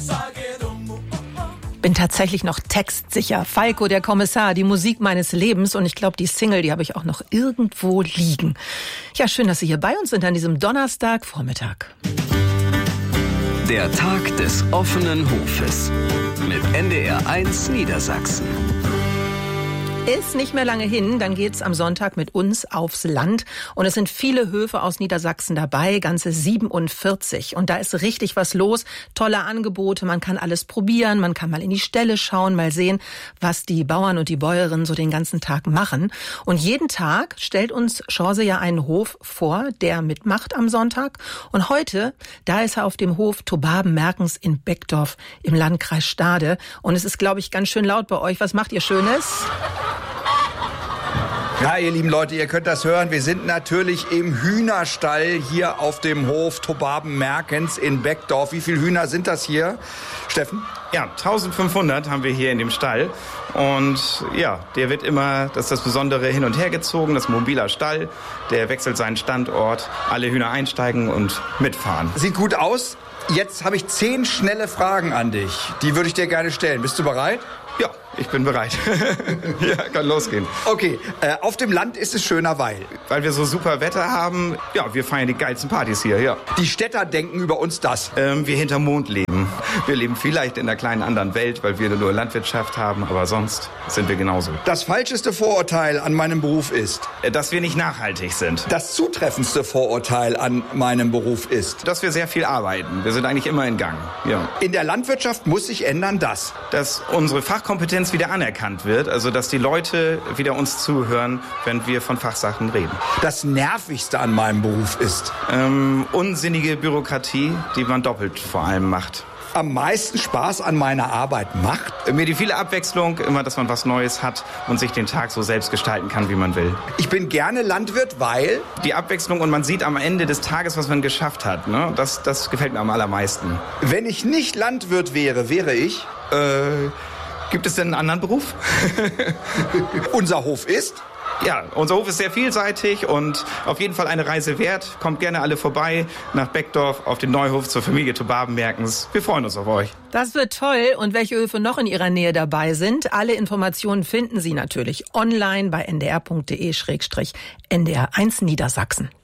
Bin tatsächlich noch textsicher. Falco, der Kommissar, die Musik meines Lebens. Und ich glaube, die Single, die habe ich auch noch irgendwo liegen. Ja, schön, dass Sie hier bei uns sind an diesem Donnerstagvormittag. Der Tag des offenen Hofes mit NDR1 Niedersachsen. Ist nicht mehr lange hin, dann geht's am Sonntag mit uns aufs Land. Und es sind viele Höfe aus Niedersachsen dabei, ganze 47. Und da ist richtig was los, tolle Angebote, man kann alles probieren, man kann mal in die Ställe schauen, mal sehen, was die Bauern und die Bäuerinnen so den ganzen Tag machen. Und jeden Tag stellt uns Chance ja einen Hof vor, der mitmacht am Sonntag. Und heute, da ist er auf dem Hof Tobaben-Merkens in Beckdorf im Landkreis Stade. Und es ist, glaube ich, ganz schön laut bei euch. Was macht ihr Schönes? Ja, ihr lieben Leute, ihr könnt das hören. Wir sind natürlich im Hühnerstall hier auf dem Hof Tobaben-Merkens in Beckdorf. Wie viele Hühner sind das hier, Steffen? Ja, 1500 haben wir hier in dem Stall. Und ja, der wird immer, das ist das Besondere, hin und her gezogen. Das ist ein mobiler Stall, der wechselt seinen Standort. Alle Hühner einsteigen und mitfahren. Sieht gut aus. Jetzt habe ich 10 schnelle Fragen an dich. Die würde ich dir gerne stellen. Bist du bereit? Ja, ich bin bereit. Ja, kann losgehen. Okay, auf dem Land ist es schöner, weil wir so super Wetter haben. Ja, wir feiern die geilsten Partys hier, ja. Die Städter denken über uns das. Wir hinterm Mond leben. Wir leben vielleicht in einer kleinen anderen Welt, weil wir nur Landwirtschaft haben, aber sonst sind wir genauso. Das falscheste Vorurteil an meinem Beruf ist? Dass wir nicht nachhaltig sind. Das zutreffendste Vorurteil an meinem Beruf ist? Dass wir sehr viel arbeiten. Wir sind eigentlich immer in Gang, ja. In der Landwirtschaft muss sich ändern, dass unsere Fachkompetenz wieder anerkannt wird, also dass die Leute wieder uns zuhören, wenn wir von Fachsachen reden. Das Nervigste an meinem Beruf ist? Unsinnige Bürokratie, die man doppelt vor allem macht. Am meisten Spaß an meiner Arbeit macht? Mir die viele Abwechslung, immer, dass man was Neues hat und sich den Tag so selbst gestalten kann, wie man will. Ich bin gerne Landwirt, weil? Die Abwechslung und man sieht am Ende des Tages, was man geschafft hat. Ne? Das gefällt mir am allermeisten. Wenn ich nicht Landwirt wäre, wäre ich? Gibt es denn einen anderen Beruf? Unser Hof ist? Ja, unser Hof ist sehr vielseitig und auf jeden Fall eine Reise wert. Kommt gerne alle vorbei nach Beckdorf auf den Neuhof zur Familie Tobaben-Merkens. Wir freuen uns auf euch. Das wird toll. Und welche Höfe noch in Ihrer Nähe dabei sind, alle Informationen finden Sie natürlich online bei ndr.de/ndr1 Niedersachsen.